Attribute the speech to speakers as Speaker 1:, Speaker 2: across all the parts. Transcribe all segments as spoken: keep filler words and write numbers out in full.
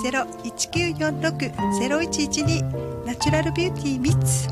Speaker 1: ゼロいちきゅうよんろくゼロいちいちにナチュラルビューティーミッツ。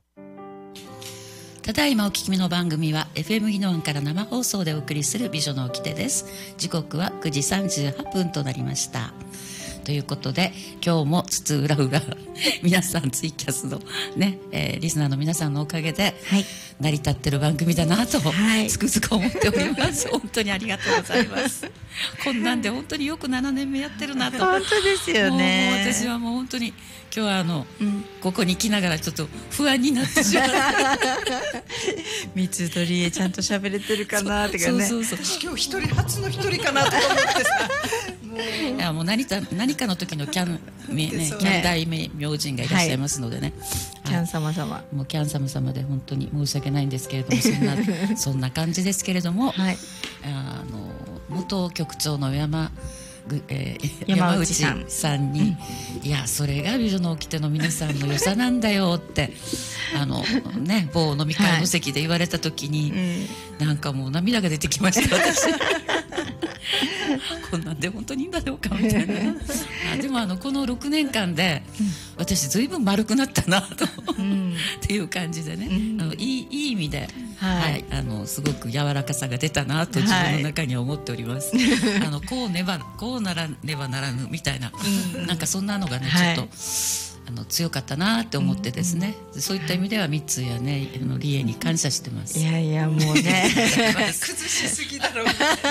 Speaker 2: ただいまお聞きの番組は エフエム 宜野湾から生放送でお送りする美女の掟です。時刻はくじさんじゅうはっぷんとなりました。ということで今日もつつうらうら皆さんツイキャスのね、えー、リスナーの皆さんのおかげで成り立ってる番組だなと、はい、つくづく思っております本当にありがとうございますこんなんで本当によくななねんめやってるなと
Speaker 3: 本当ですよね。
Speaker 2: もう私はもう本当に今日はあの、うん、ここに来ながらちょっと不安になってしまった
Speaker 3: 三つ取りへちゃんと喋れてるかなってかね。
Speaker 1: そうそうそう、私今日一人初の一人かなと思ってさもう
Speaker 2: いやもう 何, か何かの時のキャン、ね、キャン大名人がいらっしゃいますのでね、
Speaker 3: はい、キャン様様
Speaker 2: もうキャン様様で本当に申し訳ないんですけれどもそんなそんな感じですけれども、はい、あの元局長の山えー、山内さん、さんに、うん、いやそれが美女の掟の皆さんの良さなんだよってあの、ね、某飲み会の席で言われた時に、はい、なんかもう涙が出てきました私こんなんで本当にいいんだろうかみたいなあでもあのこのろくねんかんで、うん、私ずいぶん丸くなったなと、うん、っていう感じでね、うん、あのいい、いい意味で、はいはい、あのすごく柔らかさが出たなと自分の中には思っております、はい、あのこうねばこうならねばならぬみたいな、うん、なんかそんなのがね、はい、ちょっとあの強かったなって思ってですね、うん、そういった意味ではミッツーやねあのリエに感謝してます。
Speaker 3: いやいやもうね
Speaker 1: 崩しすぎだろう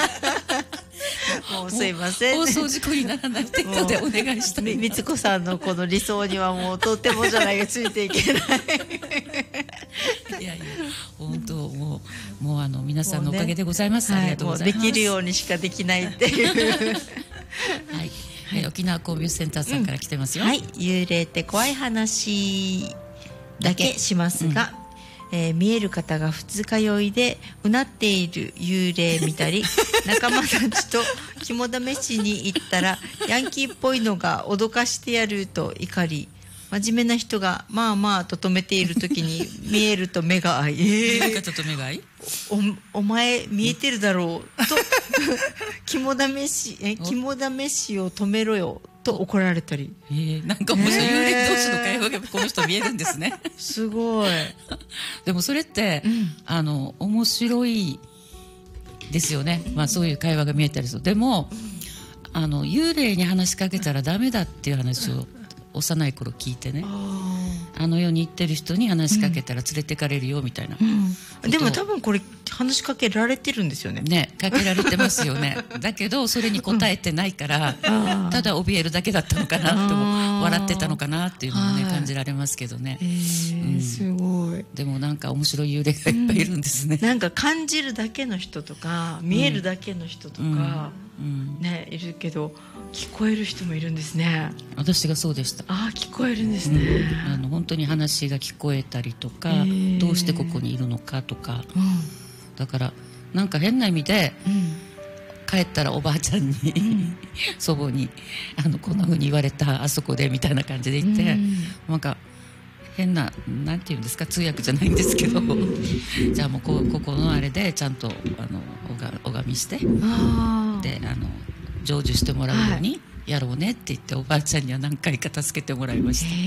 Speaker 3: もうすいません、
Speaker 2: ね、放送事故にならない程度でお願いしたいな。
Speaker 3: みつこさんのこの理想にはもうとってもじゃないがついていけない
Speaker 2: いやいや本当もうもうあの皆さんのおかげでございます、ね、ありがとうございます、
Speaker 3: はい、もうできるようにしかできないっていうはい、
Speaker 2: はい、沖縄交流センターさんから来てますよ、
Speaker 3: うん、はい、幽霊って怖い話だけしますが、うん、えー、見える方が二日酔いでうなっている幽霊見たり仲間たちと肝試しに行ったらヤンキーっぽいのが脅かしてやると怒り真面目な人がまあまあと止めている時に見えると目が合い、
Speaker 2: えー、方と目が合い
Speaker 3: お, お前見えてるだろうと肝試しえ肝試しを止めろよと怒られたり、
Speaker 2: えー、なんか面白い、幽霊同士の会話がこの人見えるんですね
Speaker 3: すごい
Speaker 2: でもそれって、うん、あの面白いですよね、まあ、そういう会話が見えたりする。でもあの幽霊に話しかけたらダメだっていう話を幼い頃聞いてね、あの世に行ってる人に話しかけたら連れてかれるよみたいな、うん
Speaker 3: うん、でも多分これ話しかけられてるんですよね。
Speaker 2: ね、かけられてますよねだけどそれに答えてないから、うん、ただ怯えるだけだったのかなって笑ってたのかなっていうのもね感じられますけどね、
Speaker 3: えーうん、すごい。で
Speaker 2: もなんか面白い幽霊がいっぱいいるんですね、
Speaker 3: うん、なんか感じるだけの人とか見えるだけの人とか、うんうんね、いるけど聞こえる人もいるんですね。
Speaker 2: 私がそうでした。
Speaker 3: ああ聞こえるんですね、
Speaker 2: うん、あの本当に話が聞こえたりとか、えー、どうしてここにいるのかとか、うん、だからなんか変な意味で、うん、帰ったらおばあちゃんに、うん、祖母にあのこんな風に言われたあそこでみたいな感じで言って、うん、なんか変ななんていうんですか通訳じゃないんですけど、うん、じゃあもう こ, ここのあれでちゃんとあの拝みしてあであの成就してもらうようにやろうねって言っておばあちゃんには何回か助けてもらいました、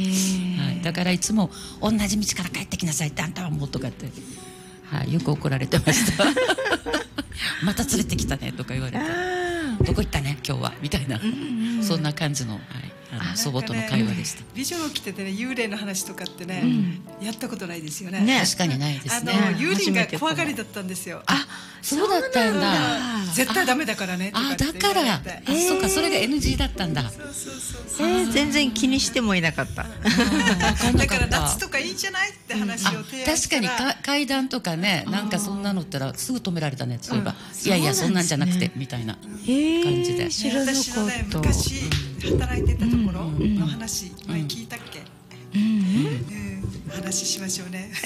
Speaker 2: はい、だからいつも同じ道から帰ってきなさいってあんたはもうとかって、はい、よく怒られてましたまた連れてきたねとか言われてどこ行ったね今日はみたいな、うんうん、そんな感じの、はい、あの祖母との会話でした。
Speaker 1: 美女の来ててね幽霊の話とかってね、うん、やったことないですよね。
Speaker 2: ね確かにないですね。
Speaker 1: あの幽霊が怖がりだったんですよ。
Speaker 2: あそうだったんだ。
Speaker 1: 絶対ダメだからねとかって
Speaker 2: あだからあそうかそれが エヌジー だったんだ。
Speaker 1: そうそうそうそう、
Speaker 3: えー、全然気にしてもいなかった
Speaker 1: だから夏とかいいんじゃないって話を提案したら、
Speaker 2: うん、確かにか階段とかねなんかそんなのったらすぐ止められたねそういえば、うん、いやいやそんなんじゃなくてみたいな感じで、
Speaker 3: 知らなかった。
Speaker 1: 私のね昔働いてたところの話、うん、前聞いたっけ、うんうん、話しましょうね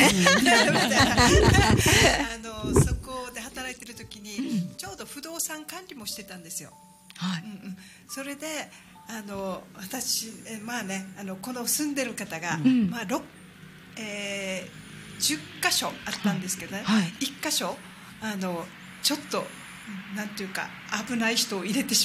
Speaker 1: あのそこで働いてる時にちょうど不動産管理もしてたんですよ、はいうんうん、それであの私えまあねあのこの住んでる方が、うんまあろくえー、じゅっかしょあったんですけどね、はいはい、いっかしょあのちょっとなんていうか危ない人を入れてしま